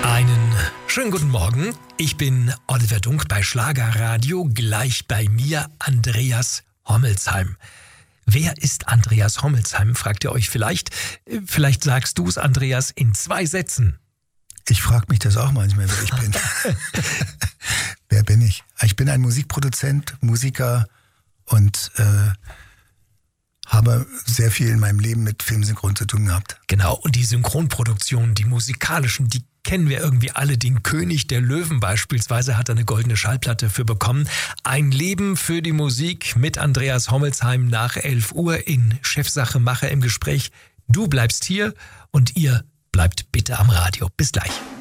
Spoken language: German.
Einen schönen guten Morgen. Ich bin Oliver Dunk bei Schlagerradio. Gleich bei mir Andreas Hommelsheim. Wer ist Andreas Hommelsheim, fragt ihr euch vielleicht. Vielleicht sagst du es, Andreas, in 2 Sätzen. Ich frage mich das auch manchmal, wer ich bin. Wer bin ich? Ich bin ein Musikproduzent, Musiker und habe sehr viel in meinem Leben mit Filmsynchron zu tun gehabt. Genau, und die Synchronproduktionen, die musikalischen, die kennen wir irgendwie alle. Den König der Löwen beispielsweise hat eine goldene Schallplatte für bekommen. Ein Leben für die Musik mit Andreas Hommelsheim nach 11 Uhr in Chefsache Macher im Gespräch. Du bleibst hier und ihr bleibt bitte am Radio. Bis gleich.